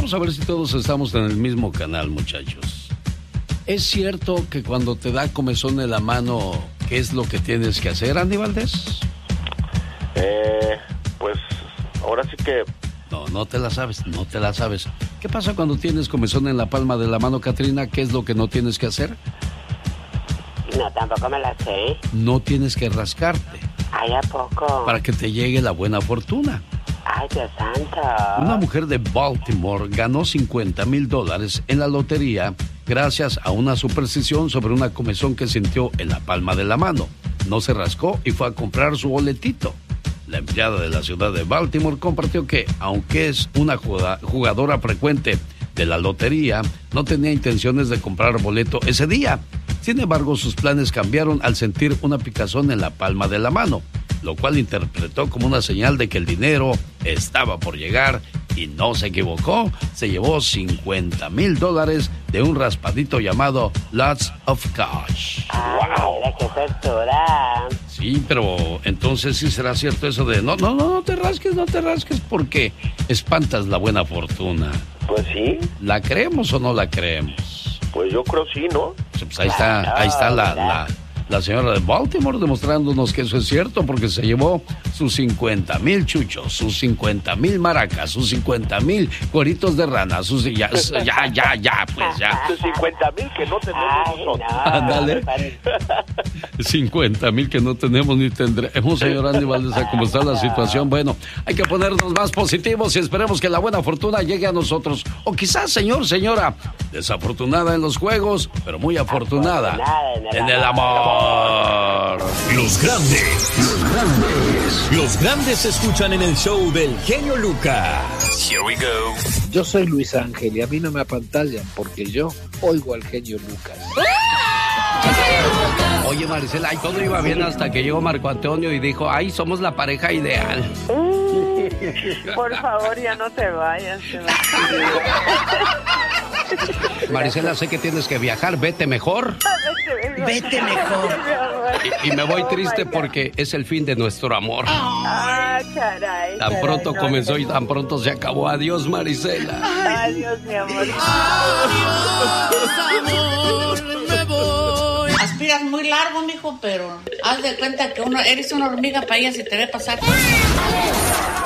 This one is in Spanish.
Vamos a ver si todos estamos en el mismo canal, muchachos. ¿Es cierto que cuando te da comezón en la mano, qué es lo que tienes que hacer, Andy Valdés? Pues ahora sí que... No te la sabes. ¿Qué pasa cuando tienes comezón en la palma de la mano, Catrina? ¿Qué es lo que no tienes que hacer? No, tampoco me la sé. No tienes que rascarte. Ay, ¿a poco? Para que te llegue la buena fortuna. Ay, Dios santo. Una mujer de Baltimore ganó $50,000 en la lotería gracias a una superstición sobre una comezón que sintió en la palma de la mano. No se rascó y fue a comprar su boletito. La empleada de la ciudad de Baltimore compartió que, aunque es una jugadora frecuente de la lotería, no tenía intenciones de comprar boleto ese día. Sin embargo, sus planes cambiaron al sentir una picazón en la palma de la mano, lo cual interpretó como una señal de que el dinero estaba por llegar y no se equivocó. Se llevó $50,000 de un raspadito llamado Lots of Cash. ¡Wow! Mira qué tortura. Sí, pero entonces sí será cierto eso de no te rasques porque espantas la buena fortuna. Pues sí. ¿La creemos o no la creemos? Pues yo creo sí, ¿no? Pues ahí está la señora de Baltimore demostrándonos que eso es cierto, porque se llevó sus 50,000 chuchos, sus 50,000 maracas, sus 50,000 cueritos de rana, sus ya, pues ya. Sus 50,000 que no tenemos nosotros. Ándale. 50,000 que no tenemos ni tendremos, señor Andy Valdés, ¿cómo está la situación? Bueno, hay que ponernos más positivos y esperemos que la buena fortuna llegue a nosotros. O quizás, señora, desafortunada en los juegos, pero muy afortunada en el amor. Los grandes se escuchan en el show del genio Lucas. Here we go. Yo soy Luis Ángel y a mí no me apantallan porque yo oigo al genio Lucas. Oye, Maricela, y todo iba bien hasta que llegó Marco Antonio y dijo, ay, somos la pareja ideal. Por favor, ya no te vayas. Maricela, sé que tienes que viajar, vete mejor. Vete mejor. Y me voy triste porque es el fin de nuestro amor. Ah, caray. Tan pronto comenzó y tan pronto se acabó. Adiós, Maricela. Adiós, mi amor. Adiós, amor, me voy. Aspiras muy largo, mijo, pero haz de cuenta que eres una hormiga para ella si te ve pasar.